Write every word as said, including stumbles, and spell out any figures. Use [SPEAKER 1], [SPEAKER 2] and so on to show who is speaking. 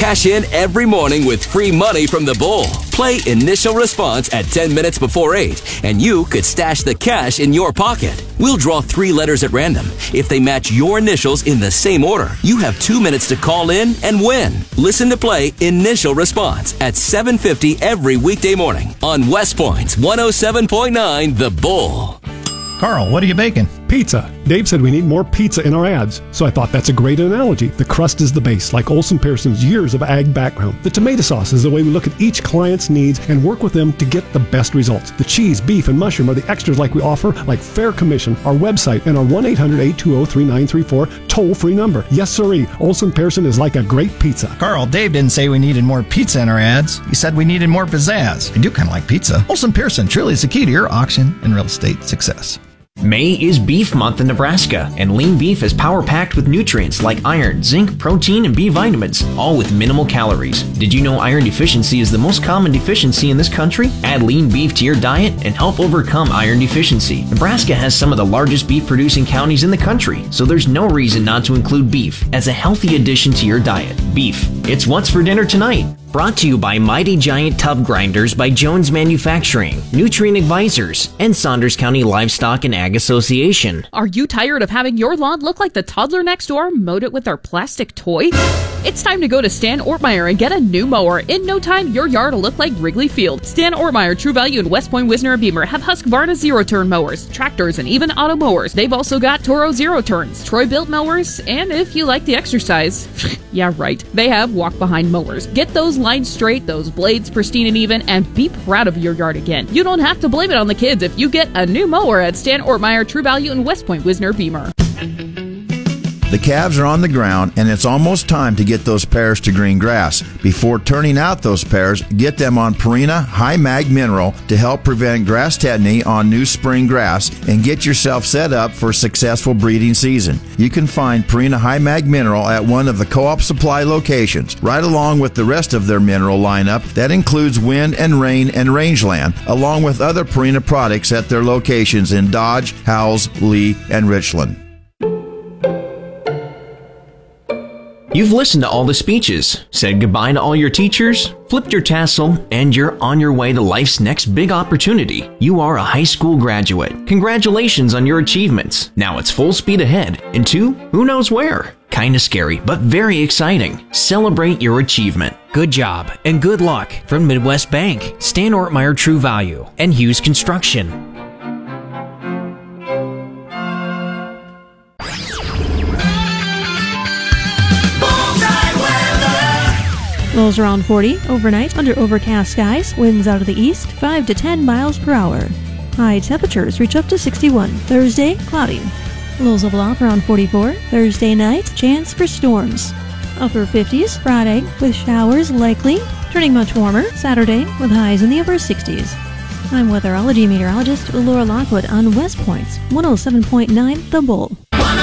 [SPEAKER 1] Cash in every morning with free money from the Bull. Play Initial Response at ten minutes before eight, and you could stash the cash in your pocket. We'll draw three letters at random. If they match your initials in the same order, you have two minutes to call in and win. Listen to Play Initial Response at seven fifty every weekday morning on West Point's one oh seven point nine The Bull.
[SPEAKER 2] Carl, what are you baking?
[SPEAKER 3] Pizza. Dave said we need more pizza in our ads, so I thought that's a great analogy. The crust is the base, like Olson Pearson's years of ag background. The tomato sauce is the way we look at each client's needs and work with them to get the best results. The cheese, beef, and mushroom are the extras like we offer, like fair commission, our website, and our one eight hundred eight two zero three nine three four toll-free number. Yes, sirree, Olson Pearson is like a great pizza.
[SPEAKER 2] Carl, Dave didn't say we needed more pizza in our ads. He said we needed more pizzazz. I do kind of like pizza. Olson Pearson truly is the key to your auction and real estate success.
[SPEAKER 4] May is Beef Month in Nebraska, and lean beef is power-packed with nutrients like iron, zinc, protein, and B vitamins, all with minimal calories. Did you know iron deficiency is the most common deficiency in this country? Add lean beef to your diet and help overcome iron deficiency. Nebraska has some of the largest beef-producing counties in the country, so there's no reason not to include beef as a healthy addition to your diet. Beef, it's what's for dinner tonight. Brought to you by Mighty Giant Tub Grinders by Jones Manufacturing, Nutrient Advisors, and Saunders County Livestock and Ag Association.
[SPEAKER 5] Are you tired of having your lawn look like the toddler next door mowed it with their plastic toy? It's time to go to Stan Ortmeyer and get a new mower. In no time, your yard will look like Wrigley Field. Stan Ortmeyer, True Value, and West Point, Wisner, and Beamer have Husqvarna zero-turn mowers, tractors, and even auto mowers. They've also got Toro zero-turns, Troy-built mowers, and if you like the exercise, yeah, right, they have walk-behind mowers. Get those lines straight, those blades pristine and even, and be proud of your yard again. You don't have to blame it on the kids if you get a new mower at Stan Ortmeyer, True Value, and West Point, Wisner, Beamer.
[SPEAKER 6] The calves are on the ground, and it's almost time to get those pears to green grass. Before turning out those pears, get them on Purina High Mag Mineral to help prevent grass tetany on new spring grass and get yourself set up for a successful breeding season. You can find Purina High Mag Mineral at one of the Co-op Supply locations, right along with the rest of their mineral lineup that includes Wind and Rain and Rangeland, along with other Purina products at their locations in Dodge, Howells, Lee, and Richland.
[SPEAKER 4] You've listened to all the speeches, said goodbye to all your teachers, flipped your tassel, and you're on your way to life's next big opportunity. You are a high school graduate. Congratulations on your achievements. Now it's full speed ahead into who knows where. Kinda scary, but very exciting. Celebrate your achievement.
[SPEAKER 7] Good job and good luck from Midwest Bank, Stan Ortmeyer True Value, and Hughes Construction.
[SPEAKER 8] Lows around forty overnight under overcast skies, winds out of the east five to ten miles per hour. High temperatures reach up to sixty-one. Thursday, cloudy. Lows level off around forty-four. Thursday night, chance for storms. Upper fifties Friday with showers likely, turning much warmer Saturday with highs in the upper sixties. I'm weatherology meteorologist Laura Lockwood on West Point's one oh seven point nine The Bull.